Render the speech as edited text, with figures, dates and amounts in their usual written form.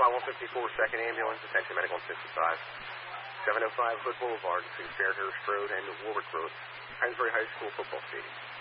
154 2nd Ambulance, attention medical on 65. 705 Hood Boulevard between Fairhurst Road and Warwick Road, Hinesbury High School football stadium.